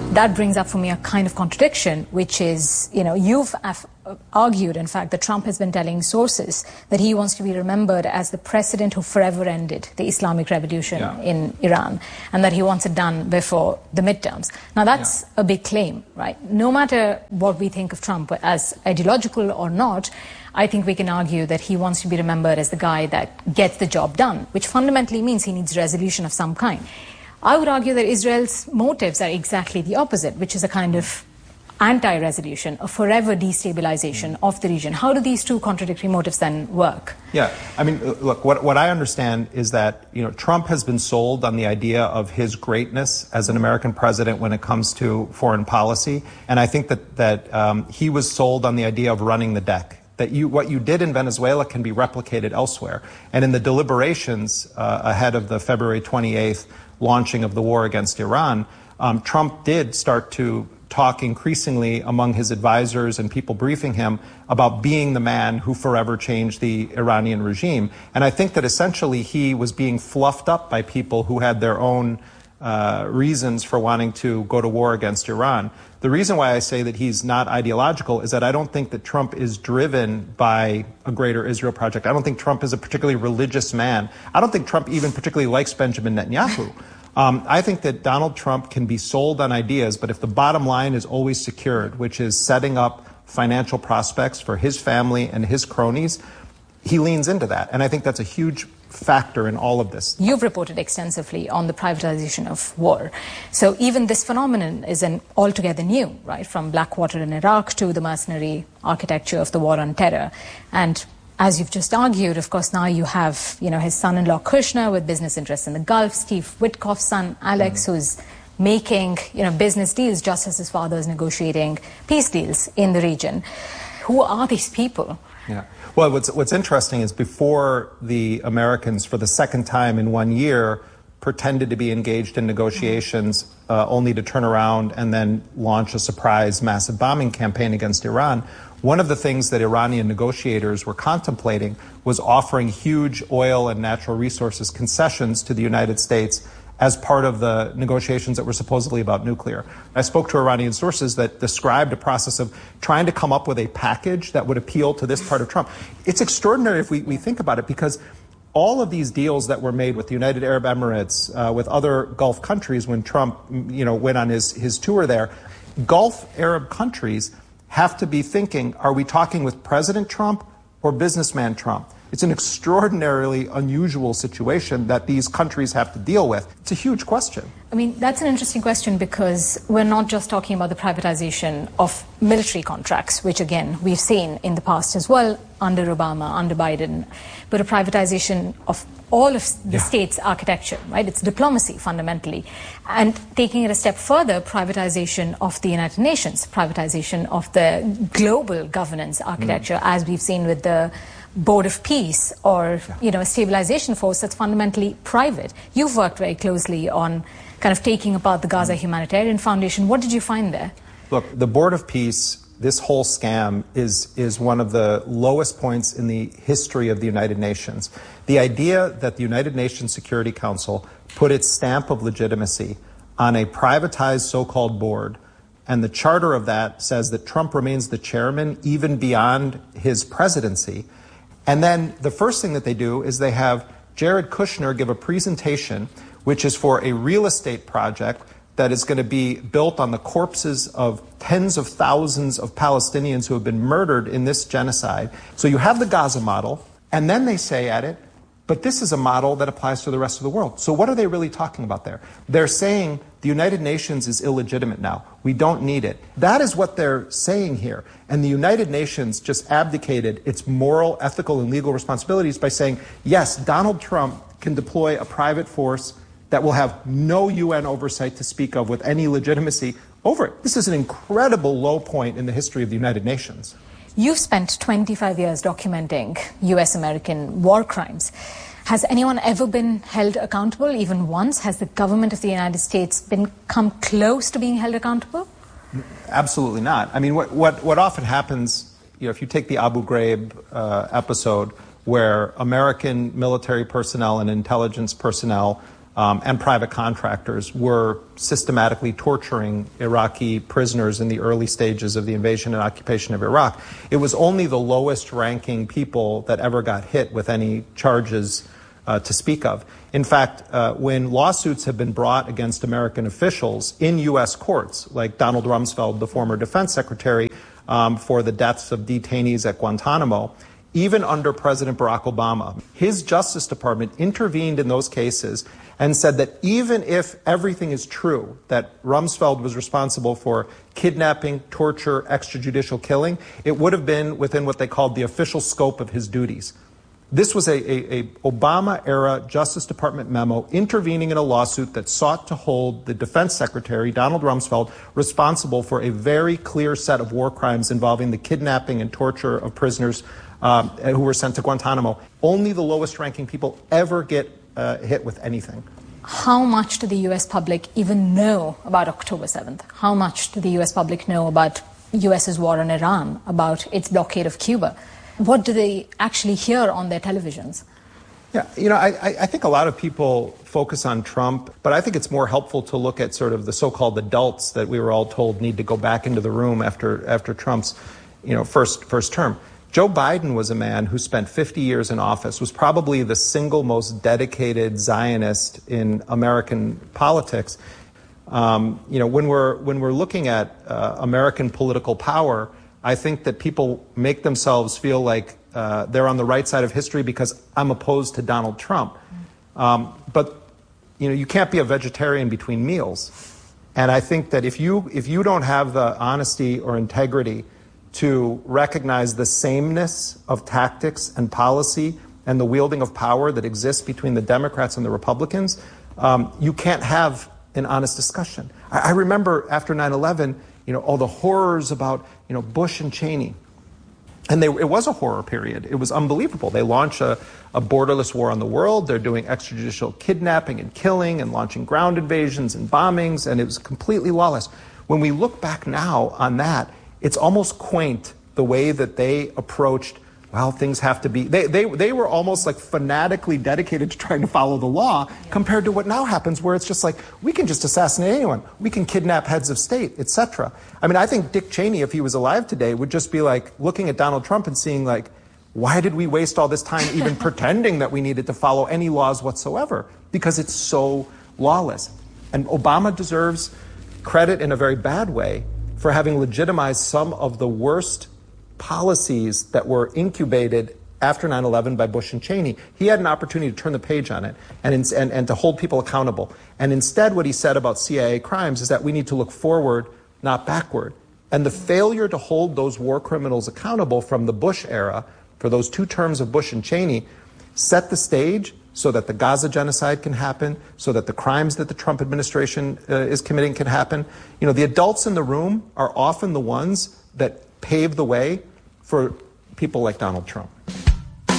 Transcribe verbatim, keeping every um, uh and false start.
that brings up for me a kind of contradiction, which is, you know, you've argued, in fact, that Trump has been telling sources that he wants to be remembered as the president who forever ended the Islamic Revolution yeah. in Iran, and that he wants it done before the midterms. Now, that's yeah. a big claim, right? No matter what we think of Trump as ideological or not, I think we can argue that he wants to be remembered as the guy that gets the job done, which fundamentally means he needs resolution of some kind. I would argue that Israel's motives are exactly the opposite, which is a kind of anti-resolution, a forever destabilization of the region. How do these two contradictory motives then work? Yeah, I mean, look, what, what I understand is that, you know, Trump has been sold on the idea of his greatness as an American president when it comes to foreign policy. And I think that, that um, he was sold on the idea of running the deck. That you, what you did in Venezuela can be replicated elsewhere. And in the deliberations uh, ahead of the February twenty-eighth launching of the war against Iran, um, Trump did start to talk increasingly among his advisors and people briefing him about being the man who forever changed the Iranian regime. And I think that essentially he was being fluffed up by people who had their own uh, reasons for wanting to go to war against Iran. The reason why I say that he's not ideological is that I don't think that Trump is driven by a greater Israel project. I don't think Trump is a particularly religious man. I don't think Trump even particularly likes Benjamin Netanyahu. Um, I think that Donald Trump can be sold on ideas, but if the bottom line is always secured, which is setting up financial prospects for his family and his cronies, he leans into that. And I think that's a huge factor in all of this. You've reported extensively on the privatization of war. So even this phenomenon isn't altogether new, right? From Blackwater in Iraq to the mercenary architecture of the war on terror. And as you've just argued, of course, now you have, you know, his son-in-law Kushner with business interests in the Gulf, Steve Witkoff's son Alex, mm-hmm. who's making, you know, business deals just as his father is negotiating peace deals in the region. Who are these people? Yeah. Well, what's, what's interesting is before the Americans, for the second time in one year, pretended to be engaged in negotiations uh, only to turn around and then launch a surprise massive bombing campaign against Iran, one of the things that Iranian negotiators were contemplating was offering huge oil and natural resources concessions to the United States as part of the negotiations that were supposedly about nuclear. I spoke to Iranian sources that described a process of trying to come up with a package that would appeal to this part of Trump. It's extraordinary if we, we think about it, because all of these deals that were made with the United Arab Emirates, uh, with other Gulf countries when Trump, you know, went on his, his tour there, Gulf Arab countries have to be thinking, are we talking with President Trump or businessman Trump? It's an extraordinarily unusual situation that these countries have to deal with. It's a huge question. I mean, that's an interesting question, because we're not just talking about the privatization of military contracts, which, again, we've seen in the past as well, under Obama, under Biden, but a privatization of all of the yeah. state's architecture, right? It's diplomacy, fundamentally. And taking it a step further, privatization of the United Nations, privatization of the global governance architecture, mm. as we've seen with the Board of Peace, or, you know, a stabilization force that's fundamentally private. You've worked very closely on kind of taking apart the Gaza Humanitarian Foundation. What did you find there? Look, the Board of Peace, this whole scam is, is one of the lowest points in the history of the United Nations. The idea that the United Nations Security Council put its stamp of legitimacy on a privatized so-called board, and the charter of that says that Trump remains the chairman even beyond his presidency. And then the first thing that they do is they have Jared Kushner give a presentation, which is for a real estate project that is going to be built on the corpses of tens of thousands of Palestinians who have been murdered in this genocide. So you have the Gaza model, and then they say at it, but this is a model that applies to the rest of the world. So what are they really talking about there? They're saying the United Nations is illegitimate now. We don't need it. That is what they're saying here. And the United Nations just abdicated its moral, ethical, and legal responsibilities by saying, yes, Donald Trump can deploy a private force that will have no U N oversight to speak of with any legitimacy over it. This is an incredible low point in the history of the United Nations. You've spent twenty-five years documenting U S American war crimes. Has anyone ever been held accountable, even once? Has the government of the United States been come close to being held accountable? Absolutely not. I mean, what, what, what often happens, you know, if you take the Abu Ghraib uh, episode, where American military personnel and intelligence personnel um, and private contractors were systematically torturing Iraqi prisoners in the early stages of the invasion and occupation of Iraq. It was only the lowest-ranking people that ever got hit with any charges uh, to speak of. In fact, uh, when lawsuits have been brought against American officials in U S courts, like Donald Rumsfeld, the former defense secretary, um, for the deaths of detainees at Guantanamo, even under President Barack Obama, his Justice Department intervened in those cases and said that even if everything is true, that Rumsfeld was responsible for kidnapping, torture, extrajudicial killing, it would have been within what they called the official scope of his duties. This was a, a, a Obama-era Justice Department memo intervening in a lawsuit that sought to hold the Defense Secretary, Donald Rumsfeld, responsible for a very clear set of war crimes involving the kidnapping and torture of prisoners um, who were sent to Guantanamo. Only the lowest-ranking people ever get uh, hit with anything. How much do the U S public even know about October seventh? How much do the U S public know about U S's war on Iran, about its blockade of Cuba? What do they actually hear on their televisions? Yeah, you know, I, I think a lot of people focus on Trump, but I think it's more helpful to look at sort of the so-called adults that we were all told need to go back into the room after after Trump's, you know, first first term. Joe Biden was a man who spent fifty years in office, was probably the single most dedicated Zionist in American politics. Um, you know, when we're when we're looking at uh, American political power, I think that people make themselves feel like uh, they're on the right side of history because I'm opposed to Donald Trump. Um, but, you know, you can't be a vegetarian between meals. And I think that if you if you don't have the honesty or integrity to recognize the sameness of tactics and policy and the wielding of power that exists between the Democrats and the Republicans, um, you can't have an honest discussion. I, I remember after nine eleven, you know, all the horrors about, you know, Bush and Cheney. And they, it was a horror period. It was unbelievable. They launched a, a borderless war on the world. They're doing extrajudicial kidnapping and killing and launching ground invasions and bombings, and it was completely lawless. When we look back now on that, it's almost quaint the way that they approached, well, things have to be, they, they, they were almost like fanatically dedicated to trying to follow the law compared to what now happens where it's just like, we can just assassinate anyone. We can kidnap heads of state, et cetera. I mean, I think Dick Cheney, if he was alive today, would just be like looking at Donald Trump and seeing like, why did we waste all this time even pretending that we needed to follow any laws whatsoever? Because it's so lawless. And Obama deserves credit in a very bad way for having legitimized some of the worst policies that were incubated after nine eleven by Bush and Cheney. He had an opportunity to turn the page on it and, and, and to hold people accountable. And instead, what he said about C I A crimes is that we need to look forward, not backward. And the failure to hold those war criminals accountable from the Bush era, for those two terms of Bush and Cheney, set the stage so that the Gaza genocide can happen, so that the crimes that the Trump administration uh, is committing can happen. You know, the adults in the room are often the ones that pave the way for people like Donald Trump.